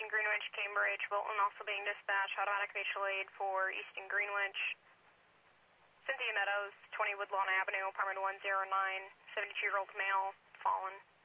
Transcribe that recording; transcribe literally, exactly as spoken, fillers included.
Easton Greenwich, Cambridge, Wilton also being dispatched, automatic mutual aid for Easton Greenwich. Cynthia Meadows, twenty Woodlawn Avenue, apartment one oh nine, seventy-two-year-old male, fallen.